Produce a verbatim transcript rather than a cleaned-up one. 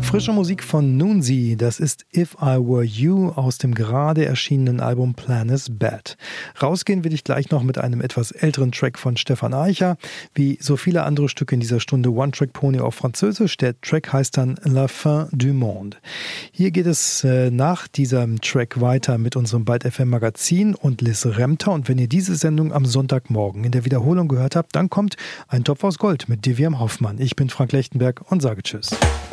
Frische Musik von Noonsy, das ist If I Were You aus dem gerade erschienenen Album Plan is Bad. Rausgehen will ich gleich noch mit einem etwas älteren Track von Stefan Eicher. Wie so viele andere Stücke in dieser Stunde One Track Pony auf Französisch. Der Track heißt dann La Fin du Monde. Hier geht es äh, nach diesem Track weiter mit unserem Byte F M Magazin und Liz Remter. Und wenn ihr diese Sendung am Sonntagmorgen in der Wiederholung gehört habt, dann kommt ein Topf aus Gold mit Deviam Hoffmann. Ich bin Frank Lechtenberg und sage Tschüss.